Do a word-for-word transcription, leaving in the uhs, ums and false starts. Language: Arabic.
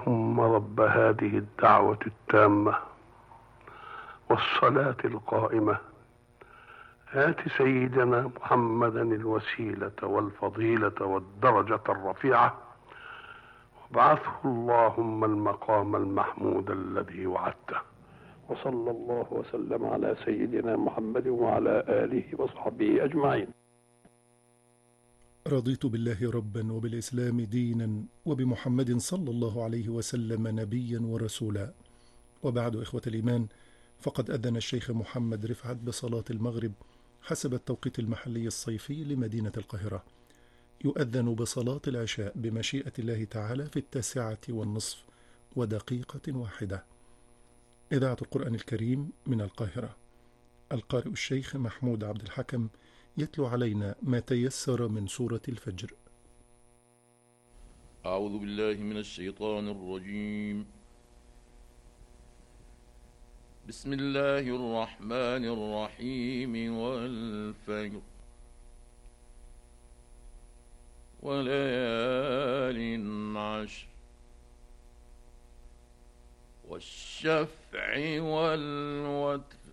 اللهم رب هذه الدعوة التامة والصلاة القائمة آت سيدنا محمدا الوسيلة والفضيلة والدرجة الرفيعة وابعثه اللهم المقام المحمود الذي وعدته. وصلى الله وسلم على سيدنا محمد وعلى آله وصحبه أجمعين. رضيت بالله ربا وبالإسلام دينا وبمحمد صلى الله عليه وسلم نبيا ورسولا. وبعد إخوة الإيمان، فقد أذن الشيخ محمد رفعت بصلاة المغرب حسب التوقيت المحلي الصيفي لمدينة القاهرة. يؤذن بصلاة العشاء بمشيئة الله تعالى في التاسعة والنصف ودقيقة واحدة. إذاعة القرآن الكريم من القاهرة. القارئ الشيخ محمود عبد الحكم يتلو علينا ما تيسر من سورة الفجر. أعوذ بالله من الشيطان الرجيم. بسم الله الرحمن الرحيم. والفجر وليال عشر والشفع والوتر